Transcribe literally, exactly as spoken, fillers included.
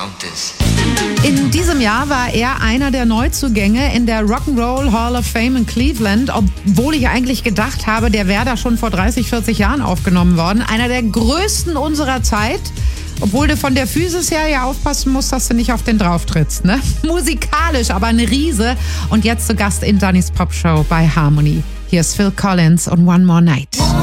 Count this. In diesem Jahr war er einer der Neuzugänge in der Rock'n'Roll Hall of Fame in Cleveland, obwohl ich eigentlich gedacht habe, der wäre da schon vor dreißig, vierzig Jahren aufgenommen worden. Einer der größten unserer Zeit, obwohl du von der Physis her ja aufpassen musst, dass du nicht auf den drauf trittst, ne? Musikalisch, aber ein Riese. Und jetzt zu Gast in Dannys Popshow bei Harmony. Hier ist Phil Collins und One More Night.